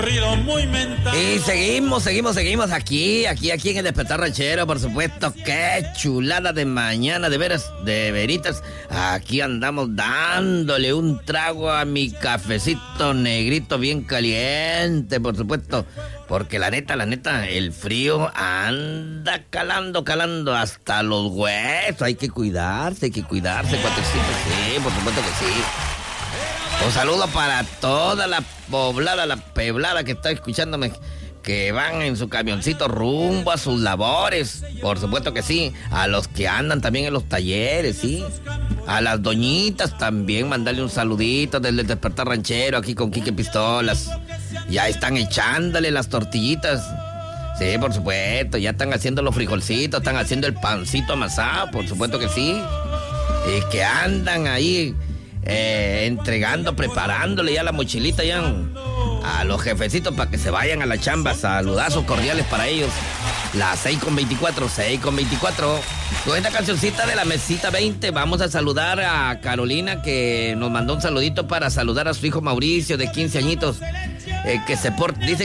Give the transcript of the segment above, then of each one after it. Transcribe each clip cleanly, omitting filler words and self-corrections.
Y seguimos aquí en el Despertar Ranchero, por supuesto. Qué chulada de mañana, de veras, de veritas. Aquí andamos dándole un trago a mi cafecito negrito bien caliente, por supuesto. Porque la neta, el frío anda calando hasta los huesos. Hay que cuidarse, cuatecito. Sí, por supuesto que sí. Un saludo para toda la poblada, la peblada que está escuchándome, que van en su camioncito rumbo a sus labores. Por supuesto que sí. A los que andan también en los talleres, sí. A las doñitas también, mandarle un saludito desde el Despertar Ranchero, aquí con Quique Pistolas. Ya están echándole las tortillitas. Sí, por supuesto. Ya están haciendo los frijolcitos, están haciendo el pancito amasado, por supuesto que sí. Y que andan ahí entregando, preparándole ya la mochilita ya a los jefecitos para que se vayan a la chamba. Saludazos cordiales para ellos. Las 6:24. Con esta cancioncita de la mesita 20 vamos a saludar a Carolina, que nos mandó un saludito para saludar a su hijo Mauricio de 15 añitos. Dicen que se porta bien.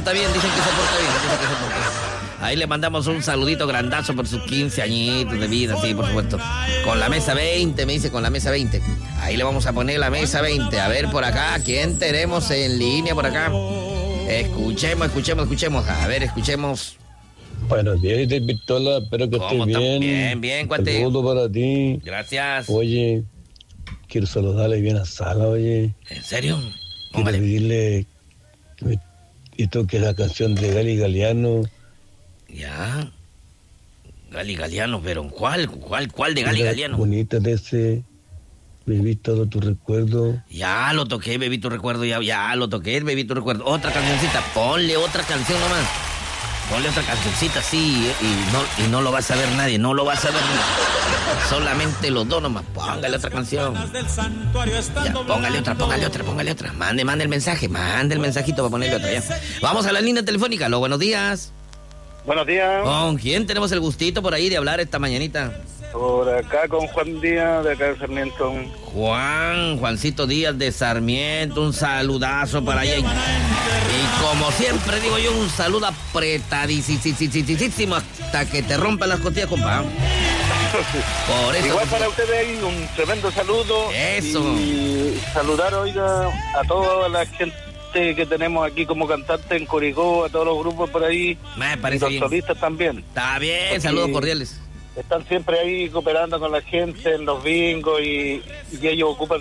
Ahí le mandamos un saludito grandazo por sus 15 añitos de vida, sí, por supuesto. Con la mesa 20, me dice, con la mesa 20. Ahí le vamos a poner la mesa 20. A ver por acá, ¿quién tenemos en línea por acá? Escuchemos. A ver, escuchemos. Buenos días, Pistola, espero que estés bien. Bien, cuate. Saludo para ti. Gracias. Oye, quiero saludarle bien a Sala, oye. ¿En serio? Quiero pedirle que toque la canción de Gali Galeano. Ya. Gali Galeano, pero ¿cuál de Gali Galeano? Bonita de ese, Bebí todo tu recuerdo. Ya lo toqué, Bebí tu recuerdo, ya lo toqué, Bebí tu recuerdo. Otra cancioncita, ponle otra canción nomás. Ponle otra cancioncita, sí, y no lo va a saber nadie, Solamente los dos nomás, póngale otra canción. Ya, póngale otra. Mande el mensajito para ponerle otra, ya. Vamos a la línea telefónica, buenos días. Buenos días. ¿Con quién tenemos el gustito por ahí de hablar esta mañanita? Por acá con Juan Díaz, de acá de Sarmiento. Juancito Díaz de Sarmiento, un saludazo para allá. Y como siempre digo yo, un saludo apretadísimo hasta que te rompan las costillas, compa. Por eso. Igual para ustedes ahí, un tremendo saludo. Eso. Y saludar, oiga, a toda la gente que tenemos aquí como cantante en Curicó, a todos los grupos por ahí. Me parece bien. Los solistas también. Está bien, saludos cordiales. Están siempre ahí cooperando con la gente en los bingos y ellos ocupan